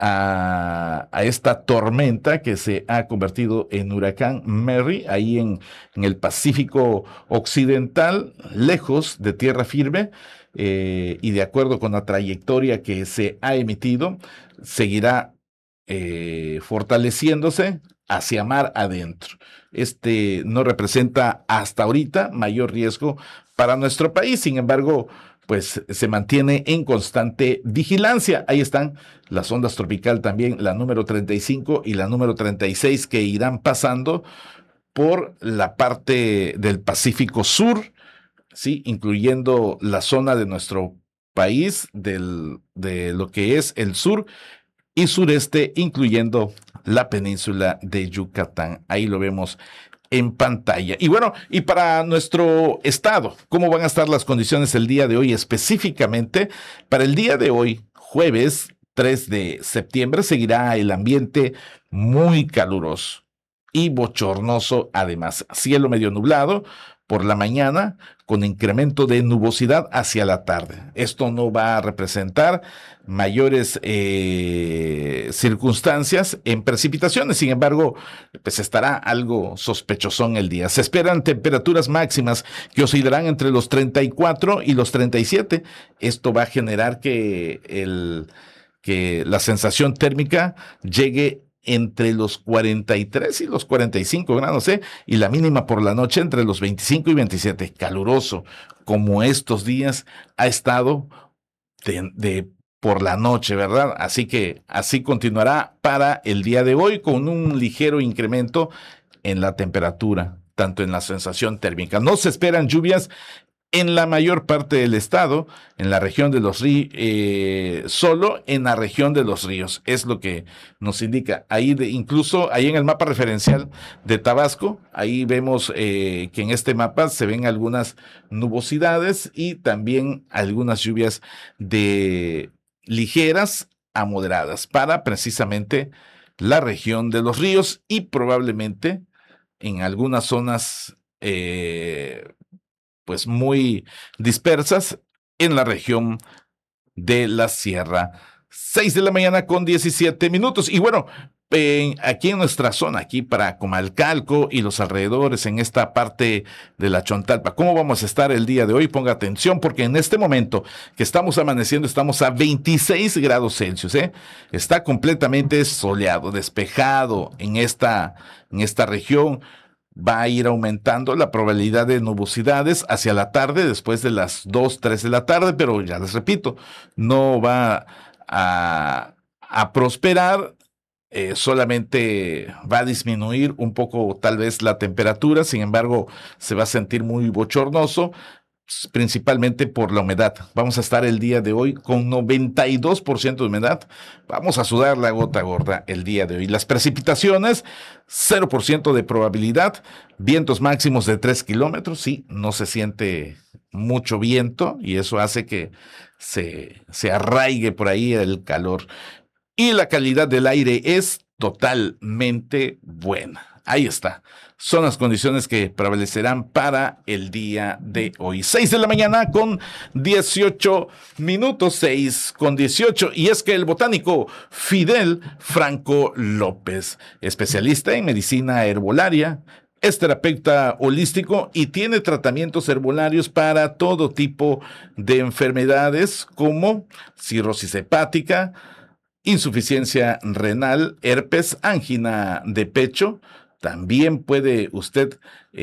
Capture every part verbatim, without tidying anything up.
a, a esta tormenta que se ha convertido en huracán Mary, ahí en, en el Pacífico Occidental, lejos de tierra firme, eh, y de acuerdo con la trayectoria que se ha emitido, seguirá eh, fortaleciéndose hacia mar adentro. Este no representa hasta ahorita mayor riesgo para nuestro país, sin embargo, pues se mantiene en constante vigilancia. Ahí están las ondas tropical también, la número treinta y cinco y la número treinta y seis, que irán pasando por la parte del Pacífico Sur, sí, incluyendo la zona de nuestro país, del, de lo que es el sur y sureste, incluyendo la península de Yucatán. Ahí lo vemos en pantalla. Y bueno, y para nuestro estado, ¿cómo van a estar las condiciones el día de hoy? Específicamente, para el día de hoy, jueves tres de septiembre, seguirá el ambiente muy caluroso y bochornoso, además. Cielo medio nublado por la mañana, con incremento de nubosidad hacia la tarde. Esto no va a representar mayores eh, circunstancias en precipitaciones, sin embargo, pues estará algo sospechosón el día. Se esperan temperaturas máximas que oscilarán entre los treinta y cuatro y los treinta y siete. Esto va a generar que, el, que la sensación térmica llegue entre los cuarenta y tres y los cuarenta y cinco grados, ¿eh? Y la mínima por la noche entre los veinticinco y veintisiete. Caluroso, como estos días ha estado de, de por la noche, ¿verdad? Así que así continuará para el día de hoy, con un ligero incremento en la temperatura, tanto en la sensación térmica. No se esperan lluvias en la mayor parte del estado, en la región de los ríos, eh, solo en la región de los ríos, es lo que nos indica. Ahí, de, incluso ahí en el mapa referencial de Tabasco, ahí vemos eh, que en este mapa se ven algunas nubosidades y también algunas lluvias de ligeras a moderadas para precisamente la región de los ríos y probablemente en algunas zonas eh, pues muy dispersas en la región de la Sierra. Seis de la mañana con diecisiete minutos. Y bueno, eh, aquí en nuestra zona, aquí para Comalcalco y los alrededores, en esta parte de la Chontalpa, ¿cómo vamos a estar el día de hoy? Ponga atención, porque en este momento que estamos amaneciendo, estamos a veintiséis grados Celsius, ¿eh? Está completamente soleado, despejado en esta, en esta región. Va a ir aumentando la probabilidad de nubosidades hacia la tarde, después de las dos, tres de la tarde, pero ya les repito, no va a, a prosperar, eh, solamente va a disminuir un poco tal vez la temperatura, sin embargo, se va a sentir muy bochornoso, principalmente por la humedad. Vamos a estar el día de hoy con noventa y dos por ciento de humedad. Vamos a sudar la gota gorda el día de hoy. Las precipitaciones, cero por ciento de probabilidad. Vientos máximos de tres kilómetros. Sí, no se siente mucho viento y eso hace que se, se arraigue por ahí el calor. Y la calidad del aire es totalmente buena. Ahí está. Son las condiciones que prevalecerán para el día de hoy. Seis de la mañana con dieciocho minutos, seis con dieciocho. Y es que el botánico Fidel Franco López, especialista en medicina herbolaria, es terapeuta holístico y tiene tratamientos herbolarios para todo tipo de enfermedades como cirrosis hepática, insuficiencia renal, herpes, angina de pecho. También puede usted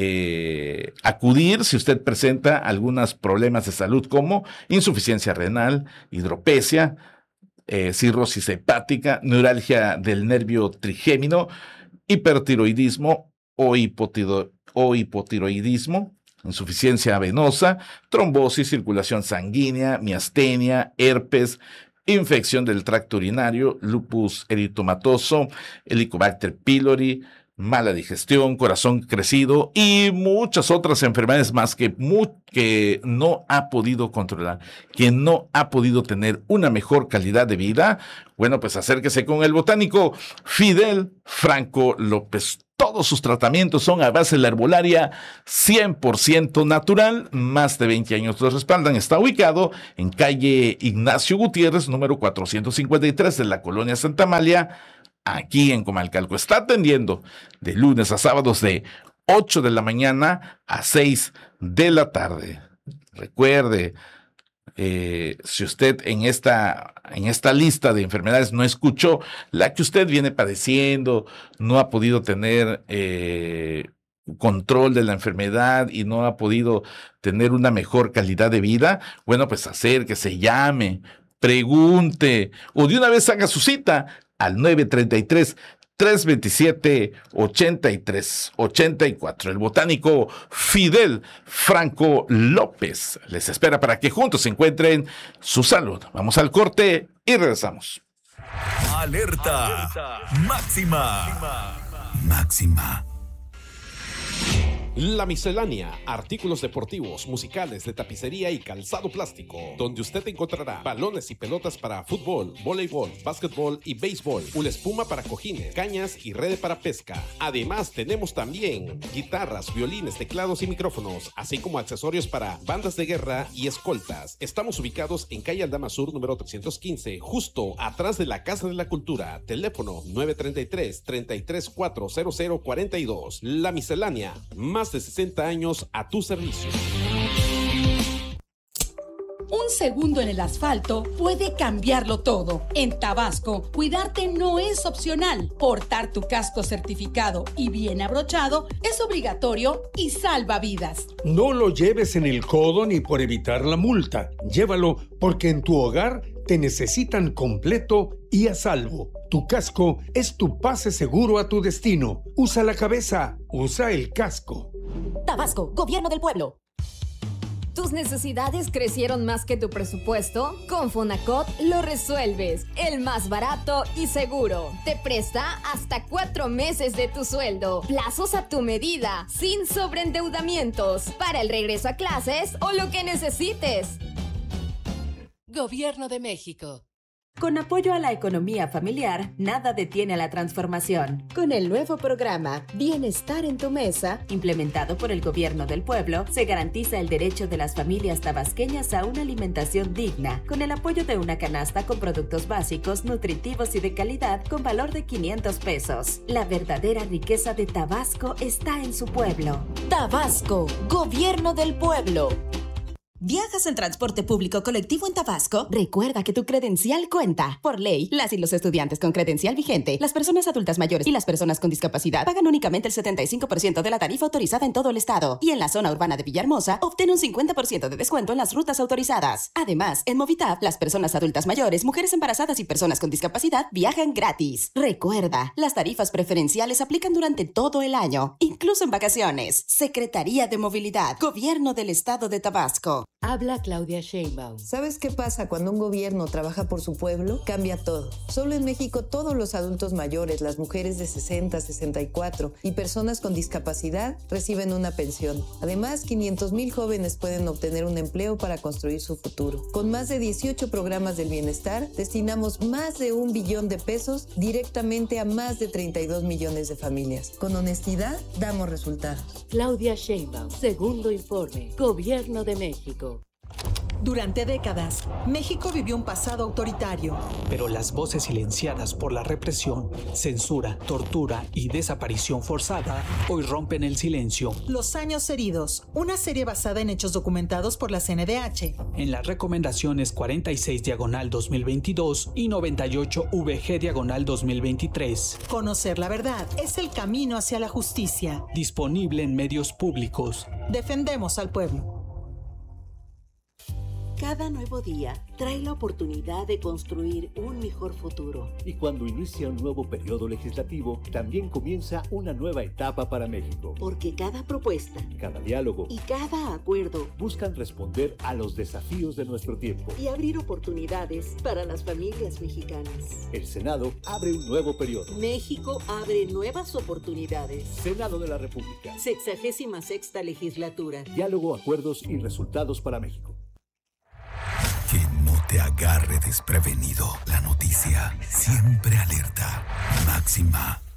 eh, acudir si usted presenta algunos problemas de salud como insuficiencia renal, hidropesia, eh, cirrosis hepática, neuralgia del nervio trigémino, hipertiroidismo o, hipotido, o hipotiroidismo, insuficiencia venosa, trombosis, circulación sanguínea, miastenia, herpes, infección del tracto urinario, lupus eritomatoso, Helicobacter pylori, mala digestión, corazón crecido y muchas otras enfermedades más que, mu- que no ha podido controlar, que no ha podido tener una mejor calidad de vida. Bueno, pues acérquese con el botánico Fidel Franco López. Todos sus tratamientos son a base de la herbolaria cien por ciento natural, más de veinte años los respaldan. Está ubicado en calle Ignacio Gutiérrez, número cuatrocientos cincuenta y tres de la colonia Santa Amalia, aquí en Comalcalco. Está atendiendo de lunes a sábados de ocho de la mañana a seis de la tarde. Recuerde, eh, si usted en esta, en esta lista de enfermedades no escuchó la que usted viene padeciendo, no ha podido tener eh, control de la enfermedad y no ha podido tener una mejor calidad de vida, bueno, pues acérquese, llame, pregunte o de una vez haga su cita al nueve treinta y tres, trescientos veintisiete, ochenta y tres, ochenta y cuatro. El botánico Fidel Franco López les espera para que juntos encuentren su salud. Vamos al corte y regresamos. Alerta, Alerta. Máxima. Máxima. La Miscelánea, artículos deportivos, musicales, de tapicería y calzado plástico, donde usted encontrará balones y pelotas para fútbol, voleibol, básquetbol y béisbol, una espuma para cojines, cañas y red para pesca. Además, tenemos también guitarras, violines, teclados y micrófonos, así como accesorios para bandas de guerra y escoltas. Estamos ubicados en calle Aldama Sur, número trescientos quince, justo atrás de la Casa de la Cultura. Teléfono nueve treinta y tres, treinta y tres, cuatro cero cero cuarenta y dos. La Miscelánea, más de sesenta años a tu servicio. Un segundo en el asfalto puede cambiarlo todo. En Tabasco, cuidarte no es opcional. Portar tu casco certificado y bien abrochado es obligatorio y salva vidas. No lo lleves en el codo ni por evitar la multa. Llévalo porque en tu hogar te necesitan completo y a salvo. Tu casco es tu pase seguro a tu destino. Usa la cabeza, usa el casco. Tabasco, Gobierno del Pueblo. ¿Tus necesidades crecieron más que tu presupuesto? Con Fonacot lo resuelves. El más barato y seguro. Te presta hasta cuatro meses de tu sueldo. Plazos a tu medida, sin sobreendeudamientos. Para el regreso a clases o lo que necesites. Gobierno de México. Con apoyo a la economía familiar, nada detiene a la transformación. Con el nuevo programa Bienestar en tu Mesa, implementado por el Gobierno del Pueblo, se garantiza el derecho de las familias tabasqueñas a una alimentación digna, con el apoyo de una canasta con productos básicos, nutritivos y de calidad con valor de quinientos pesos. La verdadera riqueza de Tabasco está en su pueblo. Tabasco, Gobierno del Pueblo. ¿Viajas en transporte público colectivo en Tabasco? Recuerda que tu credencial cuenta. Por ley, las y los estudiantes con credencial vigente, las personas adultas mayores y las personas con discapacidad pagan únicamente el setenta y cinco por ciento de la tarifa autorizada en todo el estado. Y en la zona urbana de Villahermosa, obtén un cincuenta por ciento de descuento en las rutas autorizadas. Además, en Movitap, las personas adultas mayores, mujeres embarazadas y personas con discapacidad viajan gratis. Recuerda, las tarifas preferenciales aplican durante todo el año, incluso en vacaciones. Secretaría de Movilidad, Gobierno del Estado de Tabasco. Habla Claudia Sheinbaum. ¿Sabes qué pasa cuando un gobierno trabaja por su pueblo? Cambia todo. Solo en México todos los adultos mayores, las mujeres de sesenta, sesenta y cuatro y personas con discapacidad reciben una pensión. Además, quinientos mil jóvenes pueden obtener un empleo para construir su futuro. Con más de dieciocho programas del bienestar, destinamos más de un billón de pesos directamente a más de treinta y dos millones de familias. Con honestidad, damos resultados. Claudia Sheinbaum, segundo informe, Gobierno de México. Durante décadas, México vivió un pasado autoritario. Pero las voces silenciadas por la represión, censura, tortura y desaparición forzada hoy rompen el silencio. Los años heridos, una serie basada en hechos documentados por la C N D H. En las recomendaciones cuarenta y seis diagonal dos mil veintidós y noventa y ocho V G diagonal dos mil veintitrés. Conocer la verdad es el camino hacia la justicia. Disponible en medios públicos. Defendemos al pueblo. Cada nuevo día trae la oportunidad de construir un mejor futuro. Y cuando inicia un nuevo periodo legislativo, también comienza una nueva etapa para México. Porque cada propuesta, cada diálogo y cada acuerdo buscan responder a los desafíos de nuestro tiempo y abrir oportunidades para las familias mexicanas. El Senado abre un nuevo periodo. México abre nuevas oportunidades. Senado de la República. Sexagésima sexta legislatura. Diálogo, acuerdos y resultados para México. Que no te agarre desprevenido. La noticia siempre alerta. Máxima.